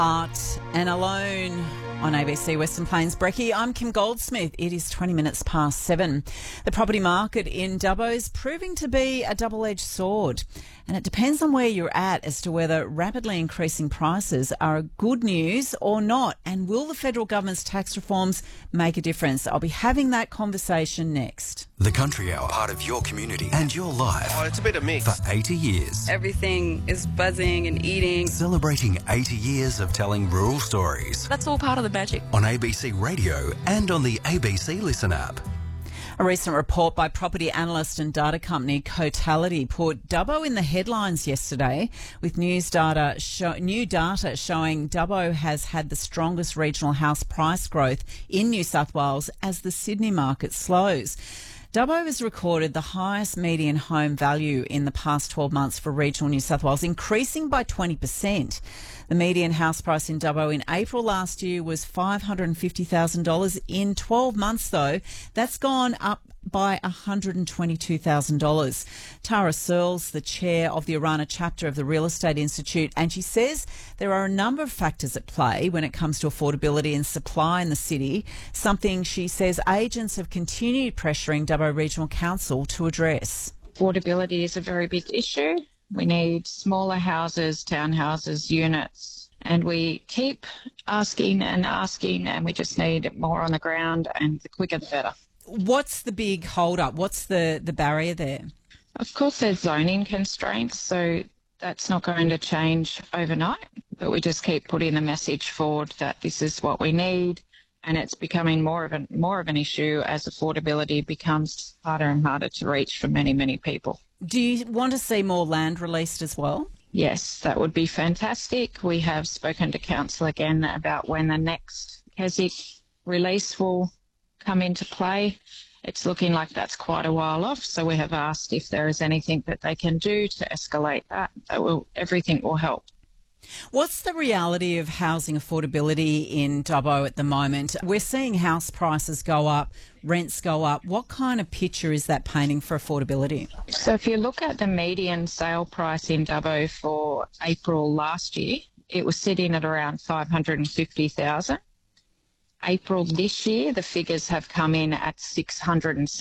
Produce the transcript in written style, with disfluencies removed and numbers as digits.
Art and Alone on ABC Western Plains. Brekkie, I'm Kim Goldsmith. It is 20 minutes past 7. The property market in Dubbo is proving to be a double-edged sword, and it depends on where you're at as to whether rapidly increasing prices are good news or not, and will the federal government's tax reforms make a difference? I'll be having that conversation next. The Country Hour, part of your community and your life. Oh, it's a bit of mix. For 80 years. Everything is buzzing and eating. Celebrating 80 years of telling rural stories. That's all part of the magic. On ABC Radio and on the ABC Listen app. A recent report by property analyst and data company Cotality put Dubbo in the headlines yesterday, with new data showing Dubbo has had the strongest regional house price growth in New South Wales as the Sydney market slows. Dubbo has recorded the highest median home value in the past 12 months for regional New South Wales, increasing by 20%. The median house price in Dubbo in April last year was $550,000. In 12 months, though, that's gone up by $122,000. Tara Searles, the chair of the Orana chapter of the Real Estate Institute, and she says there are a number of factors at play when it comes to affordability and supply in the city, something she says agents have continued pressuring Dubbo Regional Council to address. Affordability is a very big issue. We need smaller houses, townhouses, units, and we keep asking, and we just need more on the ground, and the quicker the better. What's the big hold-up? What's the barrier there? Of course, there's zoning constraints, so that's not going to change overnight, but we just keep putting the message forward that this is what we need, and it's becoming more of an issue as affordability becomes harder and harder to reach for many, many people. Do you want to see more land released as well? Yes, that would be fantastic. We have spoken to Council again about when the next KESIC release will come into play. It's looking like that's quite a while off, so we have asked if there is anything that they can do to escalate that. Everything will help. What's the reality of housing affordability in Dubbo at the moment? We're seeing house prices go up, rents go up. What kind of picture is that painting for affordability? So if you look at the median sale price in Dubbo for April last year, it was sitting at around $550,000. April this year, the figures have come in at $660,000.